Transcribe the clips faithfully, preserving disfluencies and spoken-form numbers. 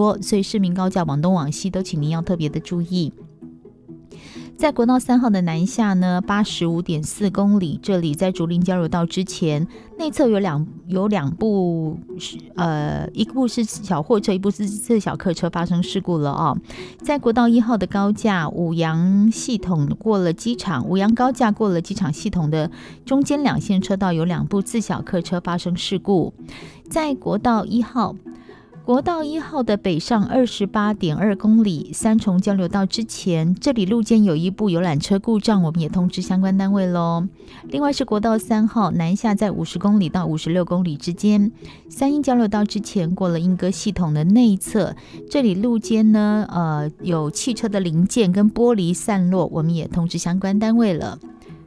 多，所以市民高架往东往西都请您要特别的注意。在国道三号的南下呢，八十五点四公里，这里在竹林交流道之前，内侧有两有两部，呃，一部是小货车，一部是是小客车发生事故了哦。在国道一号的高架五羊系统过了机场，五羊高架过了机场系统的中间两线车道有两部自小客车发生事故。在国道一号。国道一号的北上二十八点二公里，三重交流道之前，这里路肩有一部游览车故障，我们也通知相关单位咯。另外是国道三号南下在五十公里到五十六公里之间，三鶯交流道之前过了莺歌系统的内侧，这里路肩呢，呃，有汽车的零件跟玻璃散落，我们也通知相关单位了。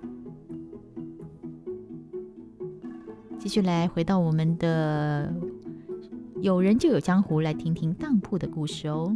继续来回到我们的有人就有江湖，来听听当铺的故事哦。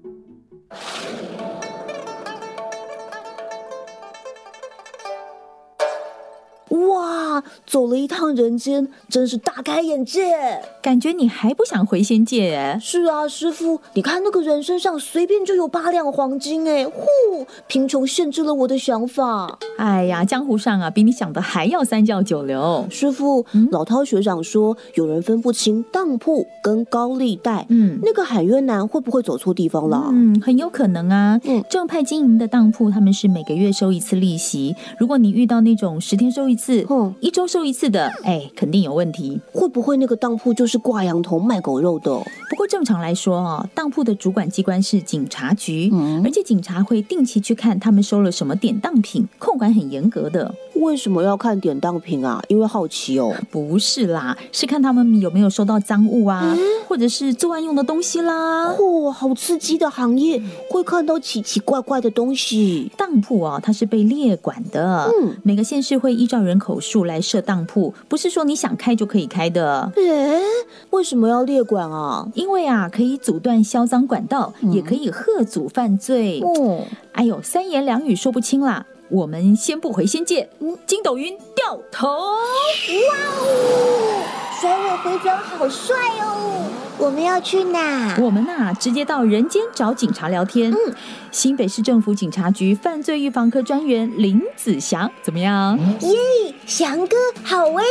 哇，走了一趟人间，真是大开眼界。 感觉你还不想回仙界耶？ 是啊，师父，你看那个人身上随便就有八两黄金哎，呼，贫穷限制了我的想法。 哎呀，江湖上啊，比你想的还要三教九流。 师父，嗯、老饕学长说有人分不清当铺跟高利贷，嗯，那个海渊男会不会走错地方了？ 嗯，很有可能啊。嗯，正派经营的当铺，他们是每个月收一次利息。如果你遇到那种十天收一次，嗯，一周收一次的，哎，肯定有问题。 会不会那个当铺就是挂羊头卖狗肉的？ 不过正常来说啊，当铺的主管机关是警察局，嗯，而且警察会定期去看他们收了什么典当品，控管很严格的。 为什么要看典当品啊？因为好奇哦？ 不是啦，是看他们有没有收到赃物啊，嗯、或者是作案用的东西啦。 嚯、哦，好刺激的行业，会看到奇奇怪怪的东西。 当铺啊，它是被列管的，嗯，每个县市会依照人口数来设当铺，不是说你想开就可以开的。 诶，为什么要列管啊？ 因为啊，可以阻断销赃管道，嗯、也可以吓阻犯罪。哦，哎呦，三言两语说不清啦。我们先不回仙界，筋斗云掉头！哇哦，甩尾回转好帅哦！我们要去哪？ 我们啊，直接到人间找警察聊天。嗯，新北市政府警察局犯罪预防科专员林子祥，怎么样？ 耶，祥哥好威！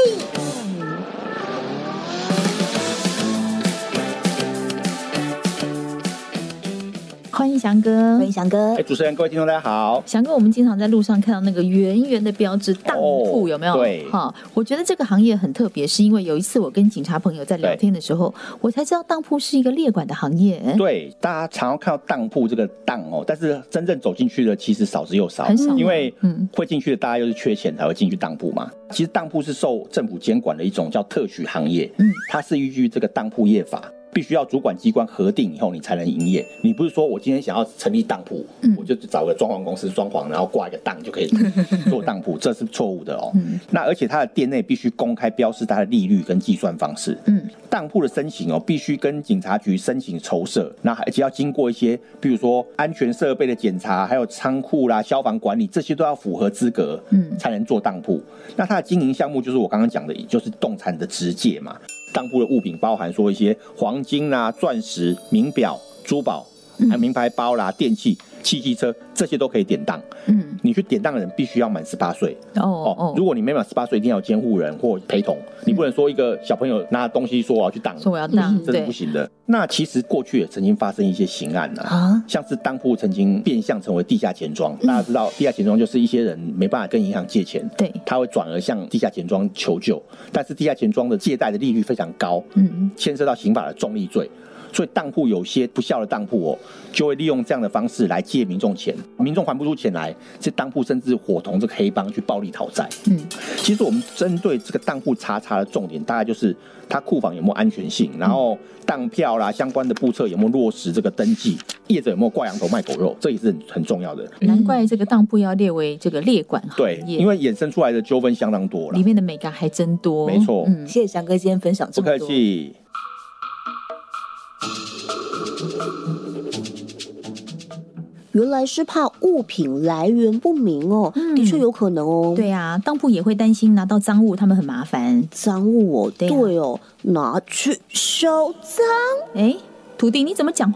欢迎翔哥， 欢迎翔哥。 哎，主持人，各位听众，大家好。 翔哥，我们经常在路上看到那个圆圆的标志，当铺、哦、有没有？ 对， 哈，我觉得这个行业很特别，是因为有一次我跟警察朋友在聊天的时候，我才知道当铺是一个列管的行业。 对，大家常常看到当铺这个当哦，但是真正走进去的其实少之又少， 很少， 因为会进去的大家又是缺钱才会进去当铺嘛。其实当铺是受政府监管的一种叫特许行业，嗯，它是依据这个当铺业法。必须要主管机关核定以后，你才能营业。你不是说我今天想要成立当铺，嗯、我就找个装潢公司装潢，然后挂一个档就可以做当铺，这是错误的哦。嗯、那而且它的店内必须公开标示它的利率跟计算方式。嗯，当铺的申请哦，必须跟警察局申请筹设，那而且要经过一些，比如说安全设备的检查，还有仓库啦、消防管理，这些都要符合资格，嗯，才能做当铺。那它的经营项目就是我刚刚讲的，就是动产的直借嘛。当铺的物品包含说一些黄金啦、钻石、名表、珠宝、嗯、名牌包啦、电器、汽机车，这些都可以典当。嗯，你去典当的人必须要满十八岁。哦哦，如果你没满十八岁，一定要有监护人或陪同。嗯、你不能说一个小朋友拿东西说我要去当， 说我要当， 这是不行的。那其实过去也曾经发生一些刑案啊，啊像是当铺曾经变相成为地下钱庄。嗯、大家知道，地下钱庄就是一些人没办法跟银行借钱，对，他会转而向地下钱庄求救，但是地下钱庄的借贷的利率非常高，嗯，牵涉到刑法的重利罪。所以当铺有些不孝的当铺哦，就会利用这样的方式来借民众钱，民众还不出钱来，这当铺甚至伙同这个黑帮去暴力讨债。嗯，其实我们针对这个当铺查查的重点，大概就是它库房有没有安全性，然后当票啦相关的簿册有没有落实这个登记，业者有没有挂羊头卖狗肉，这也是很很重要的。 难怪这个当铺要列为这个列管行业， 对，因为衍生出来的纠纷相当多了， 里面的美感还真多。 没错， 嗯，谢谢翔哥今天分享这么多， 不客气。 原来是怕物品来源不明哦，嗯、的确有可能哦。 对啊，当铺也会担心拿到赃物，他们很麻烦。 赃物哦，对, 啊、对哦，拿去销赃。 哎，徒弟你怎么讲